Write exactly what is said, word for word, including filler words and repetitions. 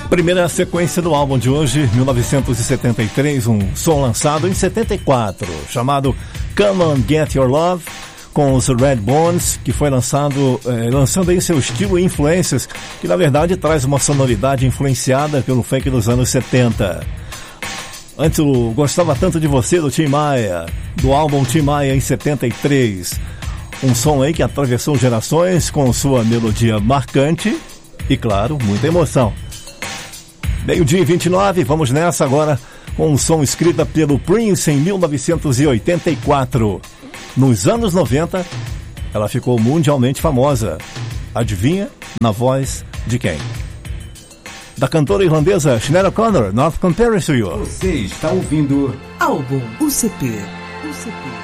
Primeira sequência do álbum de hoje, mil novecentos e setenta e três, um som lançado em setenta e quatro, chamado Come On Get Your Love, com os Redbones, que foi lançado, eh, lançando aí seu estilo e influências, que na verdade traz uma sonoridade influenciada pelo funk dos anos setenta. Antes eu Gostava Tanto de Você, do Tim Maia, do álbum Tim Maia em setenta e três. Um som aí que atravessou gerações com sua melodia marcante e, claro, muita emoção. Meio-dia e vinte e nove, vamos nessa agora com um som escrito pelo Prince em mil novecentos e oitenta e quatro. Nos anos noventa, ela ficou mundialmente famosa. Adivinha? Na voz de quem? Da cantora irlandesa Sinéad O'Connor, Not Comparing to You. Você está ouvindo Álbum U C P. U C P.